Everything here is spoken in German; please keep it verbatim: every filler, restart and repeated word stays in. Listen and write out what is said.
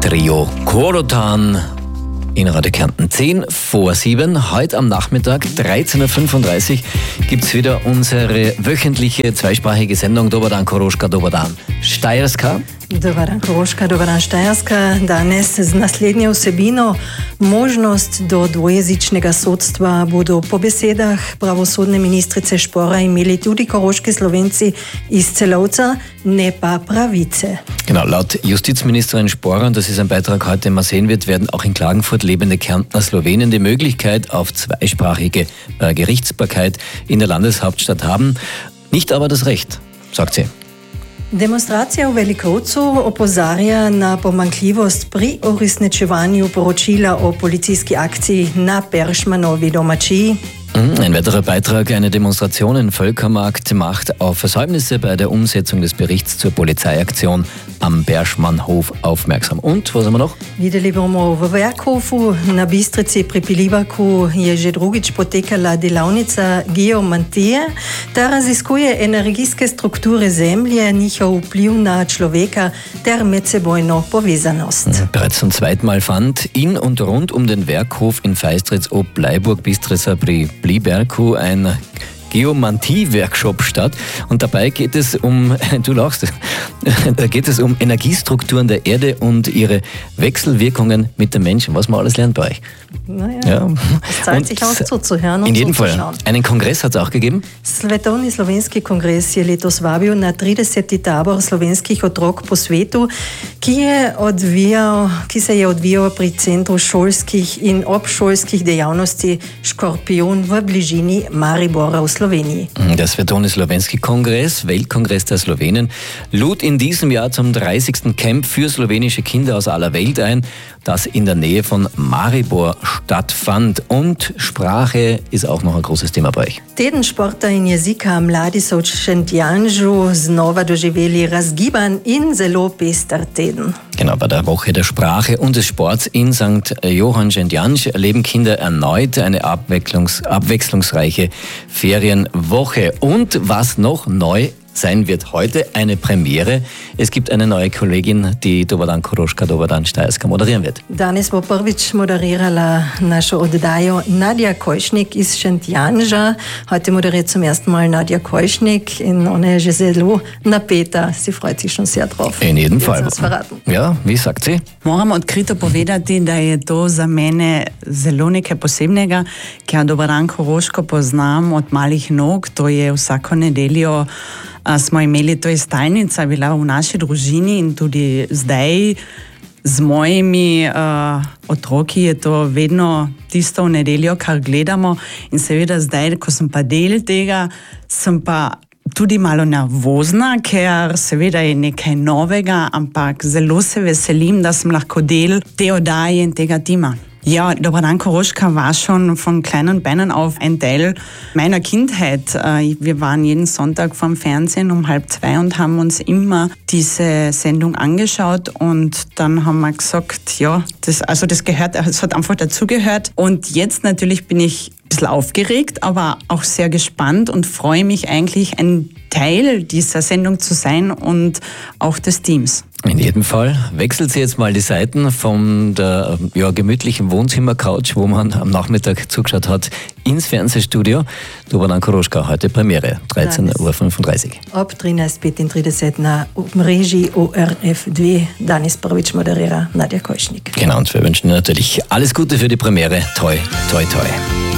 Trio Korotan in Radio Kärnten. zehn vor sieben. Heute am Nachmittag, dreizehn Uhr fünfunddreißig, gibt es wieder unsere wöchentliche zweisprachige Sendung Dobar dan Koroška, Dobar dan Štajerska. Dobar dan Koroška, Dobar dan Štajerska. Danes z naslednjo vsebino možnost do dvojezičnega sodstva bodo po besedah pravosodne ministrice Špora imeli tudi koroški Slovenci iz Celovca, ne pa pravice. Genau, laut Justizministerin Špora, und das ist ein Beitrag heute, den man sehen wird, werden auch in Klagenfurt lebende Kärntner Slowenen die Möglichkeit auf zweisprachige äh, Gerichtsbarkeit in der Landeshauptstadt haben. Nicht aber das Recht, sagt sie. Demonstracija v Velikovcu opozarja na pomanjkljivost pri uresničevanju poročila o policijski akciji na Peršmanovi domačiji. Ein weiterer Beitrag, eine Demonstration in Völkermarkt macht auf Versäumnisse bei der Umsetzung des Berichts zur Polizeiaktion am Peršmanhof aufmerksam. Und, was haben wir noch? Videli bomo v Werkhofu na Bistrici pri Pilibaku je že drugič potekala delavnica geomantije. Ta raziskuje energijske strukture zemlje, njihov vpliv na človeka ter medsebojno povezanost. Bereits zum zweiten Mal fand in und rund um den Werkhof in Feistritz ob Bleiburg Bistrica pri Pliberku ein Geomantie-Workshop statt, und dabei geht es um, du lachst, da geht es um Energiestrukturen der Erde und ihre Wechselwirkungen mit den Menschen, was man alles lernt bei euch. Naja, ja. Es zahlt sich aus zuzuhören und in jedem Fall. Einen Kongress hat es auch gegeben? Svetovni slovenski kongres je letos vabil na trideseti tabor slovenskih otrok po svetu, ki, je odvijal, ki se je odvijal pri Centru šolskih in obšolskih dejavnosti Škorpion v bližini Maribora v Sloweniji. Der Svetovni slovenski Kongress, Weltkongress der Slowenen, lud in diesem Jahr zum dreißigsten Camp für slowenische Kinder aus aller Welt ein, das in der Nähe von Maribor stattfand. Und Sprache ist auch noch ein großes Thema bei euch. Teden športa in jezika mladi so v Šentjanžu znova doživeli razgiban in zelo pester teden. Genau, bei der Woche der Sprache und des Sports in Sankt Johann Šentjanž erleben Kinder erneut eine abwechslungs- abwechslungsreiche Ferienwoche. Und was noch neu sein wird heute, eine Premiere. Es gibt eine neue Kollegin, die Dobar dan Koroška, Dobar dan Štajerska moderieren wird. Danes bo prvič moderirala našo oddajo Nadja Kojšnik iz Šentjanža. Heute moderiert zum ersten Mal Nadja Kojšnik in ona je že zelo napeta. Sie freut sich schon sehr drauf. In jedem Fall. Ja, wie sagt sie? Moram odkrito povedati, da je to za mene zelo nekaj posebnega, ker Dobar dan Koroško poznam od malih nog. To je vsako nedeljo smo imeli, to je stalnica bila v naši družini in tudi zdaj z mojimi uh, otroki je to vedno tisto v nedeljo, kar gledamo, in seveda zdaj, ko sem pa del tega, sem pa tudi malo nervozna, ker seveda je nekaj novega, ampak zelo se veselim, da sem lahko del te oddaje in tega tima. Ja, Dobar dan Koroška war schon von kleinen Beinen auf ein Teil meiner Kindheit. Wir waren jeden Sonntag vorm Fernsehen um halb zwei und haben uns immer diese Sendung angeschaut, und dann haben wir gesagt, ja, das, also das gehört, es hat einfach dazugehört. Und jetzt natürlich bin ich ein bisschen aufgeregt, aber auch sehr gespannt und freue mich eigentlich, ein Teil dieser Sendung zu sein und auch des Teams. In jedem Fall wechselt sie jetzt mal die Seiten von der ja, gemütlichen Wohnzimmercouch, wo man am Nachmittag zugeschaut hat, ins Fernsehstudio. Dobar dan Koroška, heute Premiere, dreizehn Uhr fünfunddreißig. Ob trinajst petintrideset na mreži O R F dva, danes prvič moderira Nadja Kojšnik. Genau, und wir wünschen natürlich alles Gute für die Premiere. Toi, toi, toi.